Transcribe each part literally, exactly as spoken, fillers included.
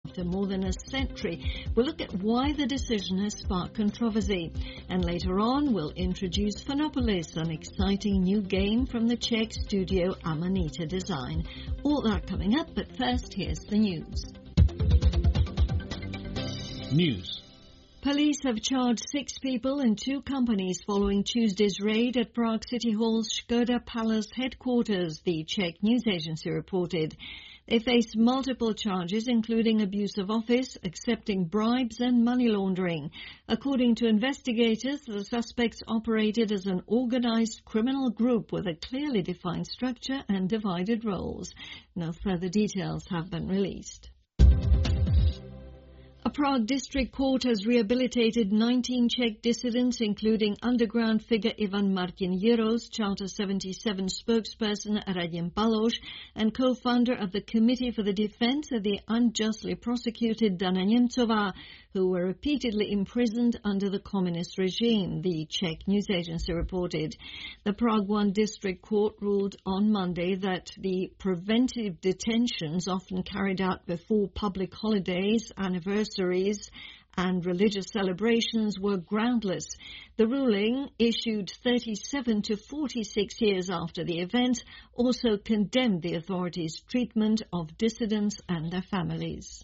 after more than a century. We'll look at why the decision has sparked controversy. And later on, we'll introduce Phonopolis, an exciting new game from the Czech studio Amanita Design. All that coming up, but first, here's the news. News. Police have charged six people and two companies following Tuesday's raid at Prague City Hall's Škoda Palace headquarters, the Czech news agency reported. They face multiple charges, including abuse of office, accepting bribes and money laundering. According to investigators, the suspects operated as an organized criminal group with a clearly defined structure and divided roles. No further details have been released. A Prague district court has rehabilitated nineteen Czech dissidents, including underground figure Ivan Martin Jiros, Charter seventy-seven spokesperson Radim Baloš, and co-founder of the Committee for the Defense of the Unjustly Prosecuted Dana Němcová, who were repeatedly imprisoned under the communist regime, the Czech news agency reported. The Prague One District Court ruled on Monday that the preventive detentions often carried out before public holidays, anniversaries, and religious celebrations were groundless. The ruling, issued thirty-seven to forty-six years after the event, also condemned the authorities' treatment of dissidents and their families.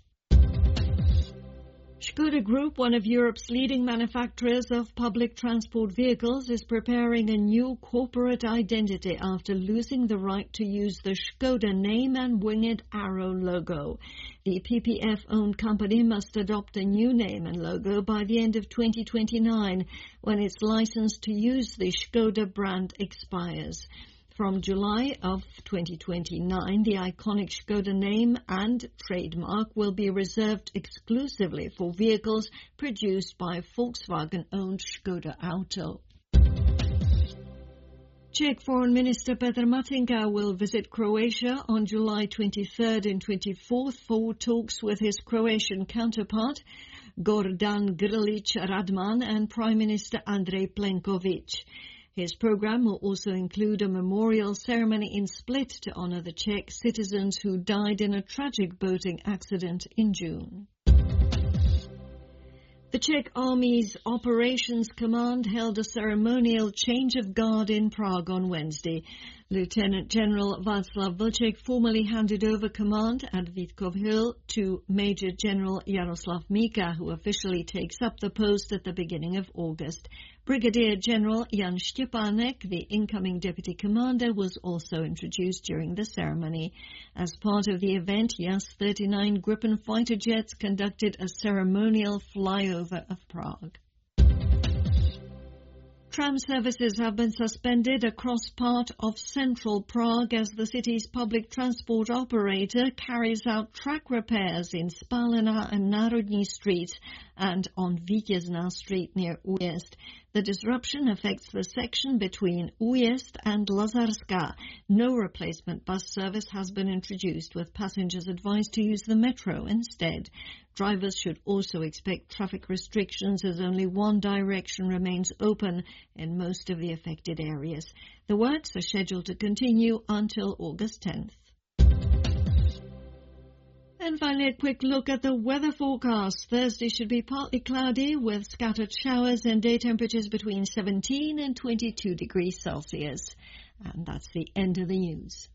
Škoda Group, one of Europe's leading manufacturers of public transport vehicles, is preparing a new corporate identity after losing the right to use the Škoda name and winged arrow logo. The P P F-owned company must adopt a new name and logo by the end of twenty twenty-nine, when its license to use the Škoda brand expires. From July of twenty twenty-nine, the iconic Škoda name and trademark will be reserved exclusively for vehicles produced by Volkswagen-owned Škoda Auto. Czech Foreign Minister Petr Matinka will visit Croatia on July twenty-third and twenty-fourth for talks with his Croatian counterpart, Gordan Grlić Radman, and Prime Minister Andrej Plenković. His program will also include a memorial ceremony in Split to honor the Czech citizens who died in a tragic boating accident in June. The Czech Army's Operations Command held a ceremonial change of guard in Prague on Wednesday. Lieutenant General Václav Vlček formally handed over command at Vítkov Hill to Major General Jaroslav Mika, who officially takes up the post at the beginning of August. Brigadier General Jan Štěpánek, the incoming deputy commander, was also introduced during the ceremony. As part of the event, Jas thirty-nine Gripen fighter jets conducted a ceremonial flyover of Prague. Tram services have been suspended across part of central Prague as the city's public transport operator carries out track repairs in Spálená and Národní Street and on Vítězná Street near Újezd. The disruption affects the section between Újezd and Lazarská. No replacement bus service has been introduced, with passengers advised to use the metro instead. Drivers should also expect traffic restrictions as only one direction remains open in most of the affected areas. The works are scheduled to continue until August tenth. And finally, a quick look at the weather forecast. Thursday should be partly cloudy with scattered showers and day temperatures between seventeen and twenty-two degrees Celsius. And that's the end of the news.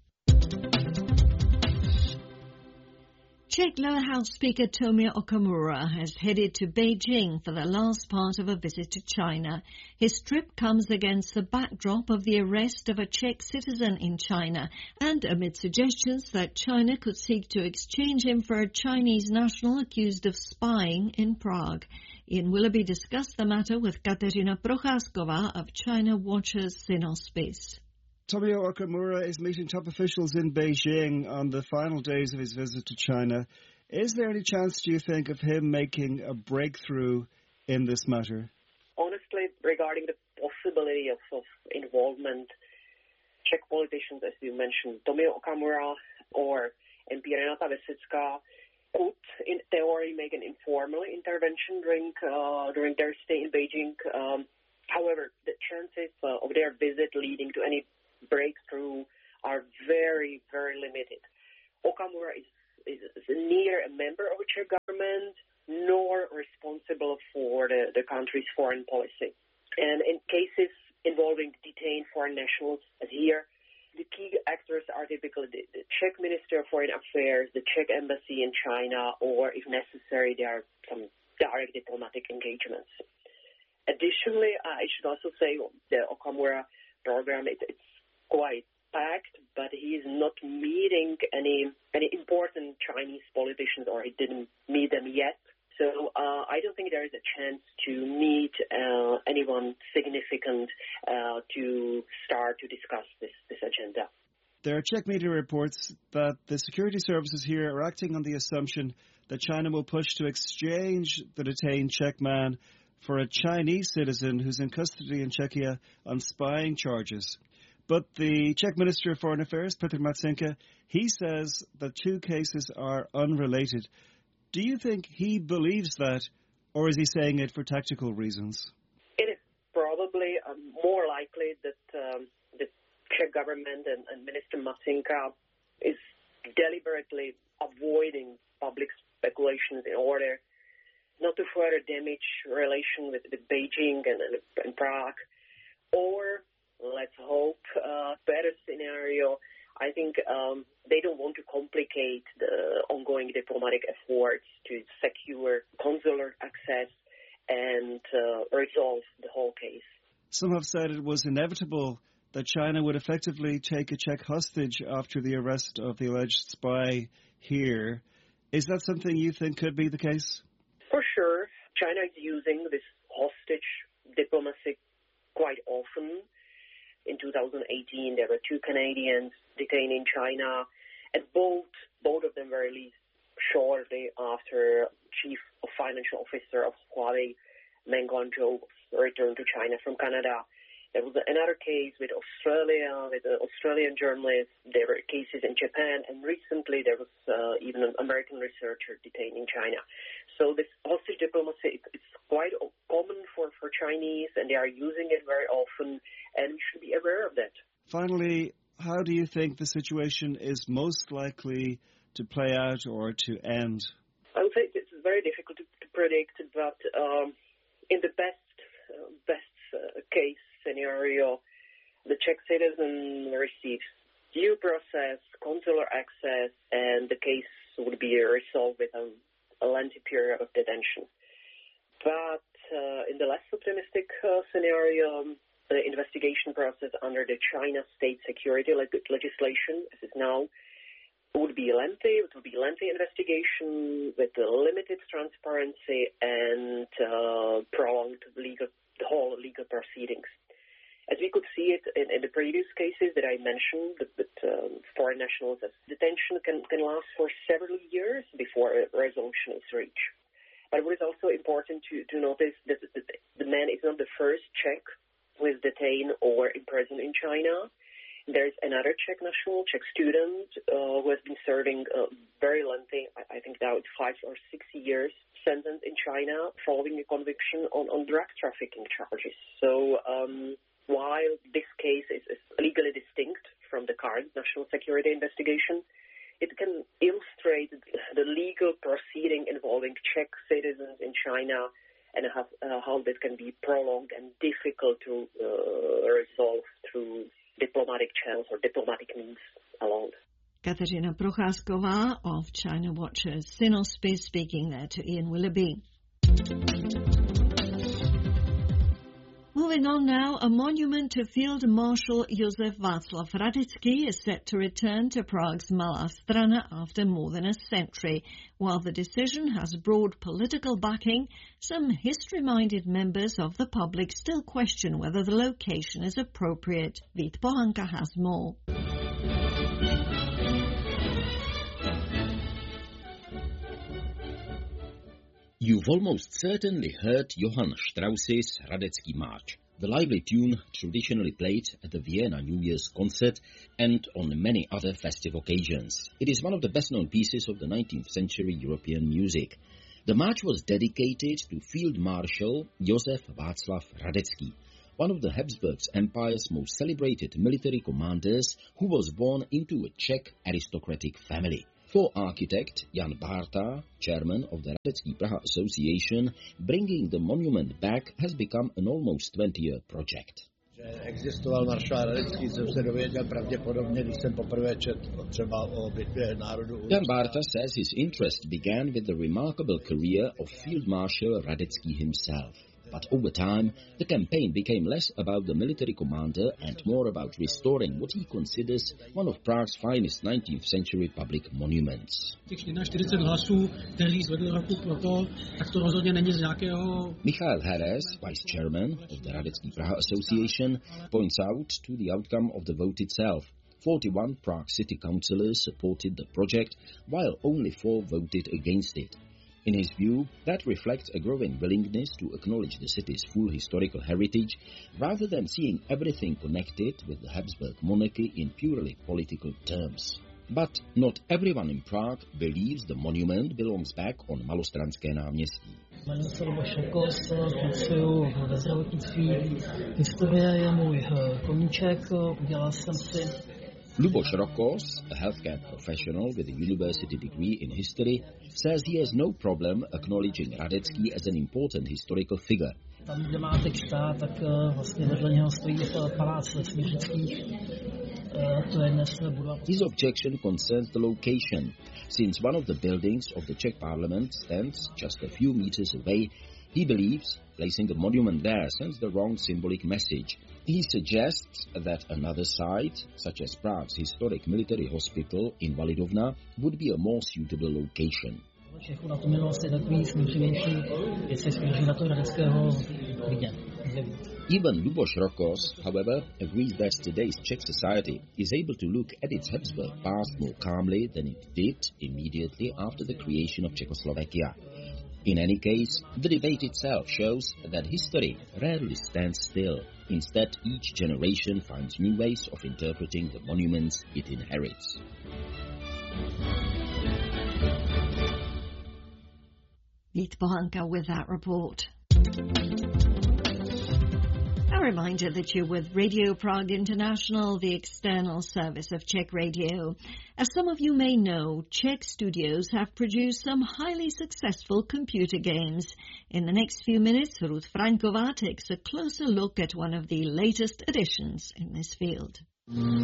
Czech Lower House Speaker Tomio Okamura has headed to Beijing for the last part of a visit to China. His trip comes against the backdrop of the arrest of a Czech citizen in China and amid suggestions that China could seek to exchange him for a Chinese national accused of spying in Prague. Ian Willoughby discussed the matter with Kateřina Procházková of China Watchers Synospis. Tomio Okamura is meeting top officials in Beijing on the final days of his visit to China. Is there any chance, do you think, of him making a breakthrough in this matter? Honestly, regarding the possibility of, of involvement, Czech politicians, as you mentioned, Tomio Okamura or M P Renata Vesická, could, in theory, make an informal intervention during uh, during their stay in Beijing. Um, however, the chances uh, of their visit leading to any breakthrough are very, very limited. Okamura is is, is neither a member of the Czech government nor responsible for the, the country's foreign policy. And in cases involving detained foreign nationals, as here, the key actors are typically the, the Czech Minister of Foreign Affairs, the Czech Embassy in China, or if necessary, there are some direct diplomatic engagements. Additionally, I should also say the Okamura program, it, it's quite packed, but he is not meeting any any important Chinese politicians, or he didn't meet them yet. So uh, I don't think there is a chance to meet uh, anyone significant uh, to start to discuss this, this agenda. There are Czech media reports that the security services here are acting on the assumption that China will push to exchange the detained Czech man for a Chinese citizen who's in custody in Czechia on spying charges. But the Czech Minister of Foreign Affairs, Petr Matsenka, he says the two cases are unrelated. Do you think he believes that, or is he saying it for tactical reasons? It is probably uh, more likely that um, the Czech government and, and Minister Matsenka is deliberately avoiding public speculations in order not to further damage relation with, with Beijing and, and, and Prague, or let's hope uh, better scenario. I think um, they don't want to complicate the ongoing diplomatic efforts to secure consular access and uh, resolve the whole case. Some have said it was inevitable that China would effectively take a Czech hostage after the arrest of the alleged spy here. Is that something you think could be the case? For sure. China is using this hostage diplomacy quite often. In two thousand eighteen, there were two Canadians detained in China, and both both of them were released shortly after Chief Financial Officer of Huawei, Meng Wanzhou, returned to China from Canada. There was another case with Australia, with an Australian journalist. There were cases in Japan, and recently there was uh, even an American researcher detained in China. So this hostage diplomacy, it's, it's quite common for, for Chinese, and they are using it very often, and we should be aware of that. Finally, how do you think the situation is most likely to play out or to end? I would say it's very difficult to, to predict, but um, in the best uh, best uh, case scenario, the Czech citizen receives due process, consular access, and the case would be resolved within a lengthy period of detention. But uh, in the less optimistic uh, scenario, the investigation process under the China state security leg- legislation, as is now, would be lengthy. It would be lengthy investigation with limited transparency and uh, prolonged legal, the whole legal proceedings. As we could see it in, in the previous cases that I mentioned, that, that um, foreign nationals' detention can, can last for several years before a resolution is reached. But what is also important to, to notice that the, the man is not the first Czech who is detained or imprisoned in China. There's another Czech national, Czech student, uh, who has been serving a very lengthy, I, I think now it's five or six years, sentence in China following a conviction on, on drug trafficking charges. So um, while this case is, is legally distinct from the current national security investigation, it can illustrate the legal proceeding involving Czech citizens in China and how, uh, how that can be prolonged and difficult to uh, resolve through diplomatic channels or diplomatic means alone. Kateřina Procházková of China Watchers, Sinospi, speaking there to Ian Willoughby. Moving on now, a monument to Field Marshal Josef Václav Radecký is set to return to Prague's Malá Strana after more than a century. While the decision has broad political backing, some history-minded members of the public still question whether the location is appropriate. Vít Pohanka has more. You've almost certainly heard Johann Strauss's Radecký March, the lively tune traditionally played at the Vienna New Year's concert and on many other festive occasions. It is one of the best-known pieces of the nineteenth century European music. The march was dedicated to Field Marshal Josef Václav Radecký, one of the Habsburg Empire's most celebrated military commanders who was born into a Czech aristocratic family. For architect Jan Bárta, chairman of the Radecký Praha Association, bringing the monument back has become an almost twenty-year project. Existoval maršál Radecký, jsem se dověděl pravděpodobně, když jsem poprvé četl třeba o bitvě národů. Jan Bárta says his interest began with the remarkable career of Field Marshal Radecký himself. But over time, the campaign became less about the military commander and more about restoring what he considers one of Prague's finest nineteenth century public monuments. Těch čtyřicet hlasů, kteří zvedli ruku pro to, tak to rozhodně není z nějakého... Michael Heres, vice chairman of the Radecký Praha Association, points out to the outcome of the vote itself. forty-one Prague city councillors supported the project, while only four voted against it. In his view, that reflects a growing willingness to acknowledge the city's full historical heritage, rather than seeing everything connected with the Habsburg monarchy in purely political terms. But not everyone in Prague believes the monument belongs back on Malostranské náměstí. Jmenuji se Luboš Rokos, pracuji ve zdravotnictví. Historie je můj koníček, udělal jsem si... Luboš Rokos, a healthcare professional with a university degree in history, says he has no problem acknowledging Radecký as an important historical figure. Tam, kde má teď štát, tak vlastně vedle něho stojí palác Svěřických. To je dnes budova. His objection concerns the location. Since one of the buildings of the Czech parliament stands just a few meters away, he believes placing a monument there sends the wrong symbolic message. He suggests that another site, such as Prague's historic military hospital in Validovna, would be a more suitable location. Even Luboš Rokos, however, agrees that today's Czech society is able to look at its Habsburg past more calmly than it did immediately after the creation of Czechoslovakia. In any case, the debate itself shows that history rarely stands still. Instead, each generation finds new ways of interpreting the monuments it inherits. Vít Pohanka with that report. A reminder that you're with Radio Prague International, the external service of Czech Radio. As some of you may know, Czech studios have produced some highly successful computer games. In the next few minutes, Ruth Franková takes a closer look at one of the latest additions in this field.